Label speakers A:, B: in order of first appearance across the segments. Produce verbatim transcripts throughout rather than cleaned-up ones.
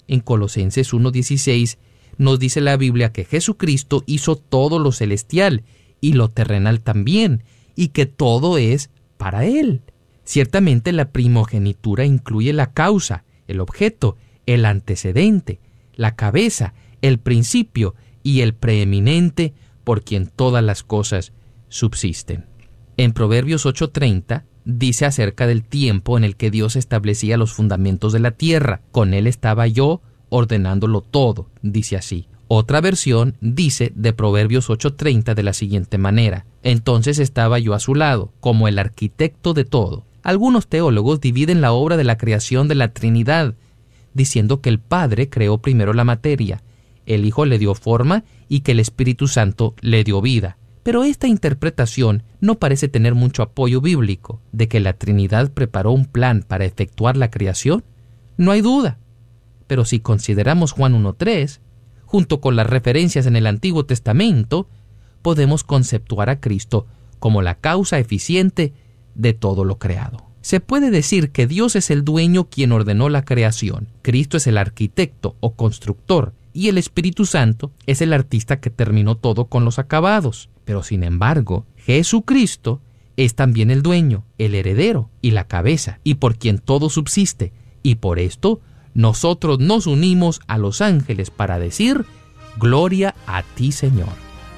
A: En Colosenses uno dieciséis nos dice la Biblia que Jesucristo hizo todo lo celestial y lo terrenal también, y que todo es para Él. Ciertamente la primogenitura incluye la causa, el objeto, el antecedente, la cabeza, el principio y el preeminente, por quien todas las cosas subsisten. En Proverbios ocho treinta dice acerca del tiempo en el que Dios establecía los fundamentos de la tierra. Con Él estaba yo ordenándolo todo, dice así. Otra versión dice de Proverbios ocho treinta de la siguiente manera: entonces estaba yo a su lado, como el arquitecto de todo. Algunos teólogos dividen la obra de la creación de la Trinidad, diciendo que el Padre creó primero la materia, el Hijo le dio forma y que el Espíritu Santo le dio vida. Pero esta interpretación no parece tener mucho apoyo bíblico. ¿De que la Trinidad preparó un plan para efectuar la creación? No hay duda. Pero si consideramos Juan uno tres, junto con las referencias en el Antiguo Testamento, podemos conceptuar a Cristo como la causa eficiente de todo lo creado. Se puede decir que Dios es el dueño quien ordenó la creación, Cristo es el arquitecto o constructor, y el Espíritu Santo es el artista que terminó todo con los acabados. Pero sin embargo, Jesucristo es también el dueño, el heredero y la cabeza, y por quien todo subsiste, y por esto nosotros nos unimos a los ángeles para decir: gloria a ti, Señor.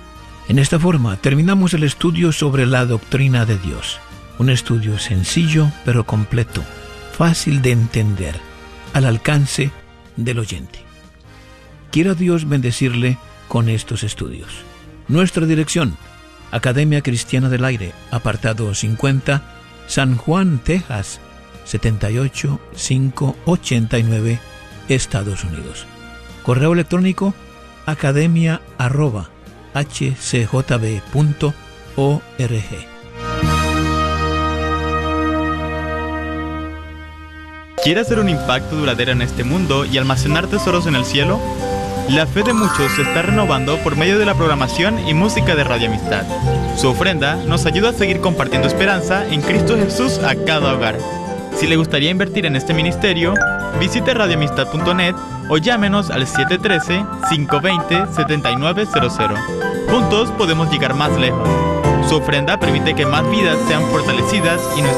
B: En esta forma terminamos el estudio sobre la doctrina de Dios. Un estudio sencillo pero completo, fácil de entender, al alcance del oyente. Quiera Dios bendecirle con estos estudios. Nuestra dirección: Academia Cristiana del Aire, apartado cincuenta, San Juan, Texas, setenta y ocho mil quinientos ochenta y nueve, Estados Unidos. Correo electrónico: academia arroba h c j b punto org.
C: ¿Quieres hacer un impacto duradero en este mundo y almacenar tesoros en el cielo? La fe de muchos se está renovando por medio de la programación y música de Radio Amistad. Su ofrenda nos ayuda a seguir compartiendo esperanza en Cristo Jesús a cada hogar. Si le gustaría invertir en este ministerio, visite radio amistad punto net o llámenos al siete uno tres, cinco dos cero, siete nueve cero cero. Juntos podemos llegar más lejos. Su ofrenda permite que más vidas sean fortalecidas y nuestra